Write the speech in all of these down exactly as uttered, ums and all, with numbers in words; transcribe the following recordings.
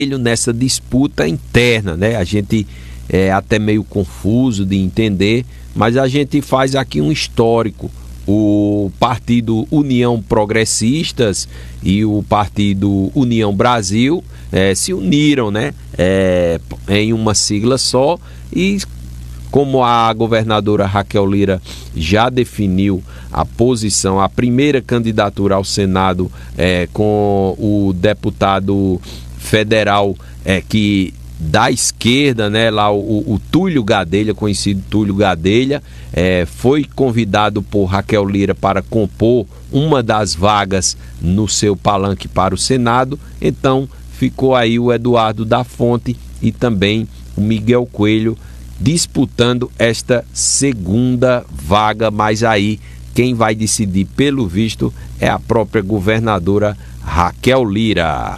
nessa disputa interna, né? A gente é até meio confuso de entender, mas a gente faz aqui um histórico. O Partido União Progressistas e o Partido União Brasil é, se uniram, né, é, em uma sigla só, e como a governadora Raquel Lira já definiu a posição, a primeira candidatura ao Senado é, com o deputado federal é, que da esquerda, né, lá o, o Túlio Gadelha, conhecido Túlio Gadelha, é, foi convidado por Raquel Lira para compor uma das vagas no seu palanque para o Senado. Então ficou aí o Eduardo da Fonte e também o Miguel Coelho disputando esta segunda vaga, mas aí quem vai decidir, pelo visto, é a própria governadora Raquel Lira.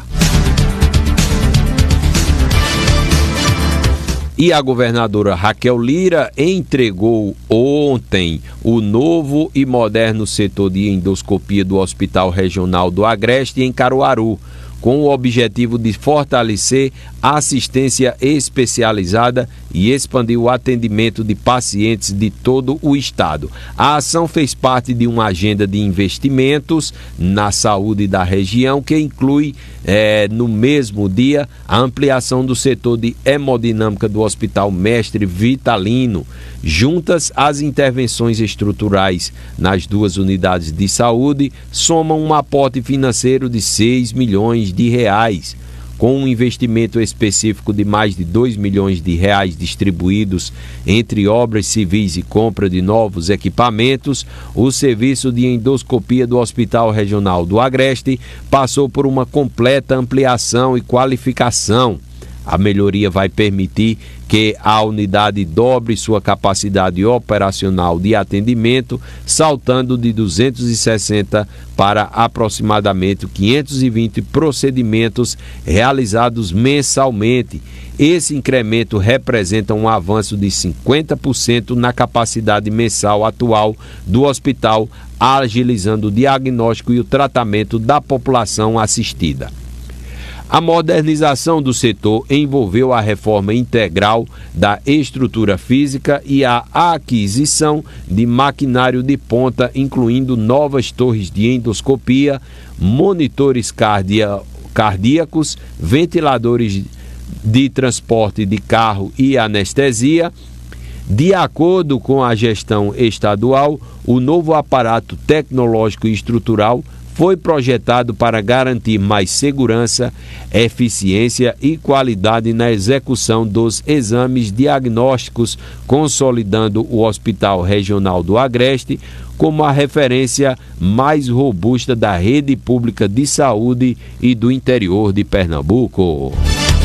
E a governadora Raquel Lira entregou ontem o novo e moderno setor de endoscopia do Hospital Regional do Agreste, em Caruaru, com o objetivo de fortalecer a assistência especializada e expandir o atendimento de pacientes de todo o estado. A ação fez parte de uma agenda de investimentos na saúde da região, que inclui, é, no mesmo dia, a ampliação do setor de hemodinâmica do Hospital Mestre Vitalino. Juntas, as intervenções estruturais nas duas unidades de saúde somam um aporte financeiro de seis milhões de reais. Com um investimento específico de mais de dois milhões de reais distribuídos entre obras civis e compra de novos equipamentos, o serviço de endoscopia do Hospital Regional do Agreste passou por uma completa ampliação e qualificação. A melhoria vai permitir que a unidade dobre sua capacidade operacional de atendimento, saltando de duzentos e sessenta para aproximadamente quinhentos e vinte procedimentos realizados mensalmente. Esse incremento representa um avanço de cinquenta por cento na capacidade mensal atual do hospital, agilizando o diagnóstico e o tratamento da população assistida. A modernização do setor envolveu a reforma integral da estrutura física e a aquisição de maquinário de ponta, incluindo novas torres de endoscopia, monitores cardia- cardíacos, ventiladores de transporte de carro e anestesia. De acordo com a gestão estadual, o novo aparato tecnológico e estrutural foi projetado para garantir mais segurança, eficiência e qualidade na execução dos exames diagnósticos, consolidando o Hospital Regional do Agreste como a referência mais robusta da rede pública de saúde e do interior de Pernambuco.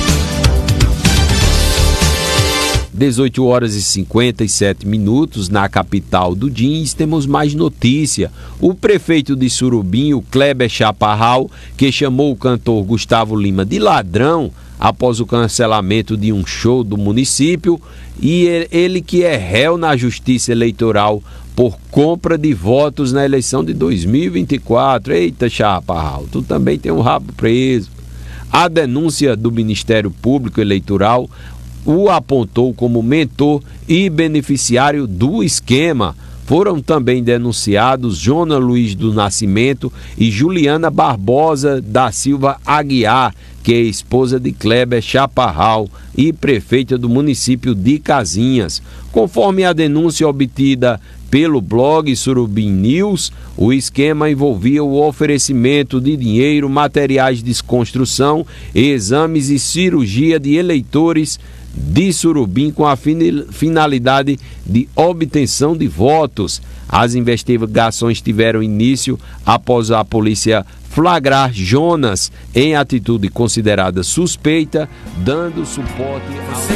dezoito horas e cinquenta e sete minutos na capital do D I N S. Temos mais notícia. O prefeito de Surubim, o Kleber Chaparral, que chamou o cantor Gustavo Lima de ladrão após o cancelamento de um show do município, e ele que é réu na Justiça Eleitoral por compra de votos na eleição de dois mil e vinte e quatro. Eita, Chaparral, tu também tem um rabo preso. A denúncia do Ministério Público Eleitoral o apontou como mentor e beneficiário do esquema. Foram também denunciados Jona Luiz do Nascimento e Juliana Barbosa da Silva Aguiar, que é esposa de Kleber Chaparral e prefeita do município de Casinhas. Conforme a denúncia obtida pelo blog Surubim News, o esquema envolvia o oferecimento de dinheiro, materiais de construção, exames e cirurgia de eleitores de Surubim com a finalidade de obtenção de votos. As investigações tiveram início após a polícia flagrar Jonas em atitude considerada suspeita, dando suporte ao...